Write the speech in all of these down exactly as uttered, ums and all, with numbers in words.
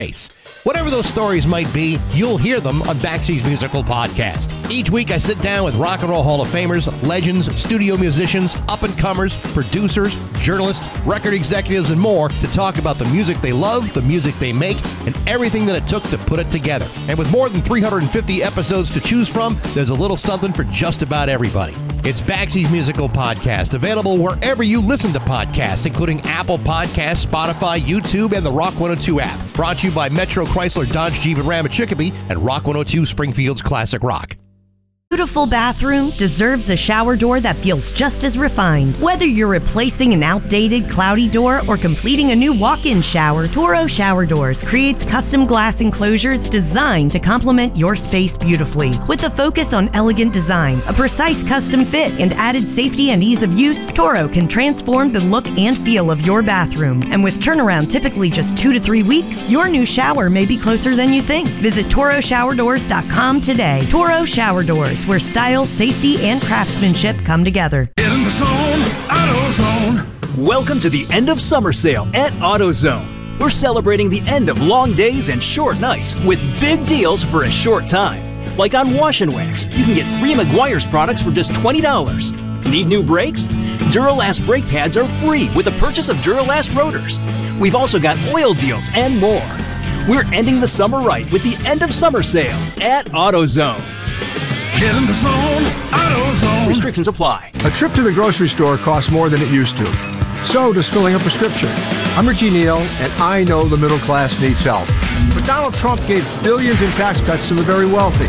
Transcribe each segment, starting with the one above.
Whatever those stories might be, you'll hear them on Baxi's Musical Podcast. Each week I sit down with Rock and Roll Hall of Famers, legends, studio musicians, up-and-comers, producers, journalists, record executives, and more to talk about the music they love, the music they make, and everything that it took to put it together. And with more than three hundred fifty episodes to choose from, there's a little something for just about everybody. It's Baxi's Musical Podcast, available wherever you listen to podcasts, including Apple Podcasts, Spotify, YouTube, and the Rock one oh two app. Brought to you by Metro Chrysler Dodge Jeep and Ram at Chicopee and Rock one oh two Springfield's Classic Rock. Beautiful bathroom deserves a shower door that feels just as refined. Whether you're replacing an outdated, cloudy door or completing a new walk-in shower, Toro Shower Doors creates custom glass enclosures designed to complement your space beautifully. With a focus on elegant design, a precise custom fit, and added safety and ease of use, Toro can transform the look and feel of your bathroom. And with turnaround typically just two to three weeks, your new shower may be closer than you think. Visit Toro Shower Doors dot com today. Toro Shower Doors, where style, safety, and craftsmanship come together. Get in the zone, AutoZone. Welcome to the end of summer sale at AutoZone. We're celebrating the end of long days and short nights with big deals for a short time. Like on Wash and Wax, you can get three Meguiar's products for just twenty dollars. Need new brakes? Duralast brake pads are free with the purchase of Duralast rotors. We've also got oil deals and more. We're ending the summer right with the end of summer sale at AutoZone. Get in the zone, AutoZone. Restrictions apply. A trip to the grocery store costs more than it used to. So does filling a prescription. I'm Richie Neal, and I know the middle class needs help. But Donald Trump gave billions in tax cuts to the very wealthy.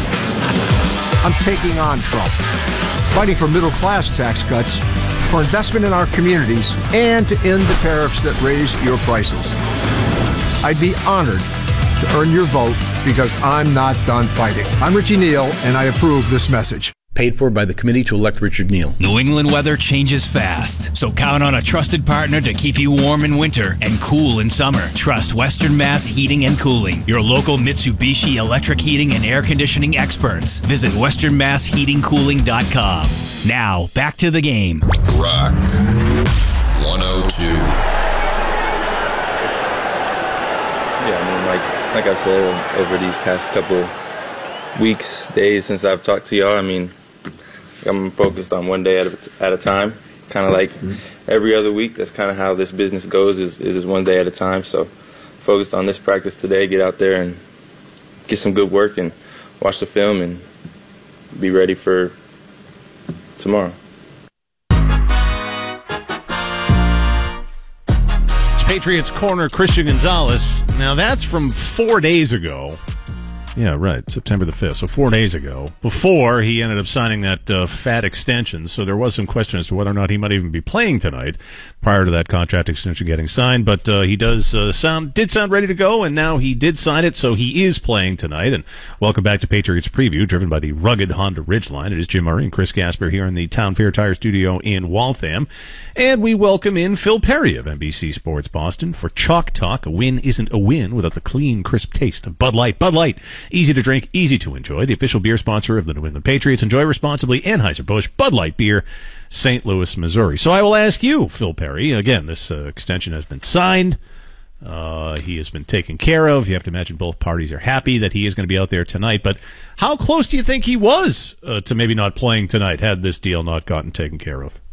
I'm taking on Trump, fighting for middle class tax cuts, for investment in our communities, and to end the tariffs that raise your prices. I'd be honored to earn your vote because I'm not done fighting. I'm Richie Neal, and I approve this message. Paid for by the committee to elect Richard Neal. New England weather changes fast, so count on a trusted partner to keep you warm in winter and cool in summer. Trust Western Mass Heating and Cooling, your local Mitsubishi electric heating and air conditioning experts. Visit western mass heating cooling dot com. Now, back to the game. Rock one oh two. Yeah, I mean, like like I've said over these past couple weeks, days since I've talked to y'all, I mean, I'm focused on one day at a, at a time, kind of like every other week. That's kind of how this business goes, is, is one day at a time. So focused on this practice today, get out there and get some good work and watch the film and be ready for tomorrow. Patriots corner Christian Gonzalez. Now that's from four days ago. Yeah, right, September the fifth, so four days ago, before he ended up signing that uh, fat extension. So there was some question as to whether or not he might even be playing tonight prior to that contract extension getting signed. But uh, he does uh, sound did sound ready to go, and now he did sign it, so he is playing tonight. And welcome back to Patriots Preview, driven by the rugged Honda Ridgeline. It is Jim Murray and Chris Gasper here in the Town Fair Tire Studio in Waltham. And we welcome in Phil Perry of N B C Sports Boston for Chalk Talk. A win isn't a win without the clean, crisp taste of Bud Light. Bud Light. Easy to drink, easy to enjoy. The official beer sponsor of the New England Patriots. Enjoy responsibly. Anheuser-Busch Bud Light Beer, Saint Louis, Missouri. So I will ask you, Phil Perry, again, this uh, extension has been signed. Uh, he has been taken care of. You have to imagine both parties are happy that he is going to be out there tonight. But how close do you think he was uh, to maybe not playing tonight had this deal not gotten taken care of?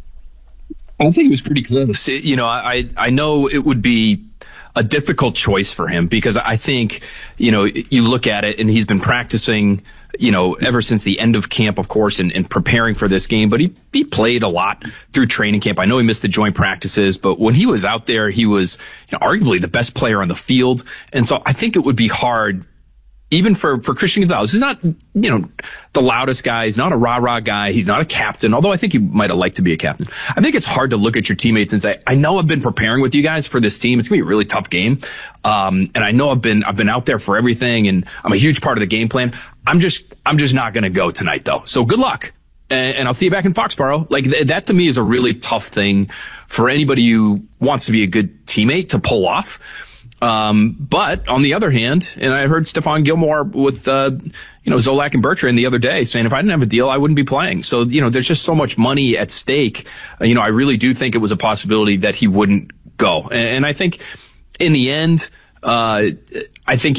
I think it was pretty close. You know, I I know it would be a difficult choice for him because I think, you know, you look at it and he's been practicing, you know, ever since the end of camp, of course, and, and preparing for this game. But he, he played a lot through training camp. I know he missed the joint practices, but when he was out there, he was, you know, arguably the best player on the field. And so I think it would be hard, even for, for Christian Gonzalez, who's not, you know, the loudest guy. He's not a rah-rah guy. He's not a captain, although I think he might have liked to be a captain. I think it's hard to look at your teammates and say, I know I've been preparing with you guys for this team. It's going to be a really tough game. Um, and I know I've been, I've been out there for everything, and I'm a huge part of the game plan. I'm just, I'm just not going to go tonight, though. So good luck. And, and I'll see you back in Foxborough. Like th- that to me is a really tough thing for anybody who wants to be a good teammate to pull off. Um, but on the other hand, and I heard Stephon Gilmore with, uh, you know, Zolak and Bertrand the other day saying, if I didn't have a deal, I wouldn't be playing. So, you know, there's just so much money at stake. Uh, you know, I really do think it was a possibility that he wouldn't go. And, and I think in the end, Uh, I think